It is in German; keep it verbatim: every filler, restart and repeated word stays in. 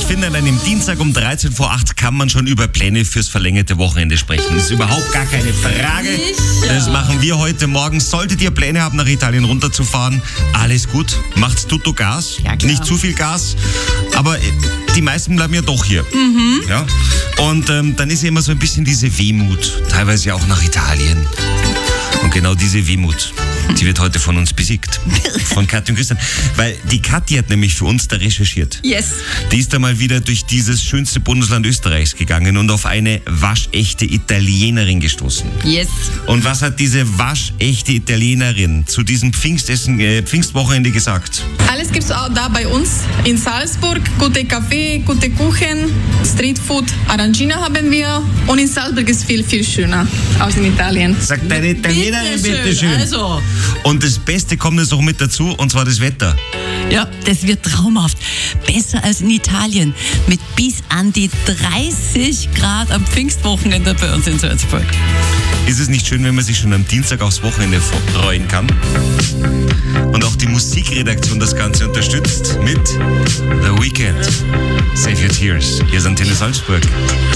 ich finde, an einem Dienstag um dreizehn vor acht kann man schon über Pläne fürs verlängerte Wochenende sprechen. Das ist überhaupt gar keine Frage. Das machen wir heute Morgen. Solltet ihr Pläne haben, nach Italien runterzufahren, alles gut. Macht's tutto Gas. Ja, klar. Nicht zu viel Gas. Aber die meisten bleiben ja doch hier. Mhm. Ja? Und ähm, dann ist ja immer so ein bisschen diese Wehmut. Teilweise ja auch nach Italien. Und genau diese Wehmut, die wird heute von uns besiegt. Von Katja und Christian. Weil die Katja hat nämlich für uns da recherchiert. Yes. Die ist da mal wieder durch dieses schönste Bundesland Österreichs gegangen und auf eine waschechte Italienerin gestoßen. Yes. Und was hat diese waschechte Italienerin zu diesem Pfingstessen, äh, Pfingstwochenende gesagt? Alles gibt's auch da bei uns in Salzburg. Gute Kaffee, gute Kuchen, Streetfood, Arangina haben wir. Und in Salzburg ist viel, viel schöner als in Italien. Sagt eine Italienerin, bitteschön. Also. Und das Beste kommt jetzt noch mit dazu, und zwar das Wetter. Ja, das wird traumhaft. Besser als in Italien. Mit bis an die dreißig Grad am Pfingstwochenende bei uns in Salzburg. Ist es nicht schön, wenn man sich schon am Dienstag aufs Wochenende freuen kann? Und auch die Musikredaktion das Ganze unterstützt mit The Weeknd. Save Your Tears. Hier ist Antenne Salzburg.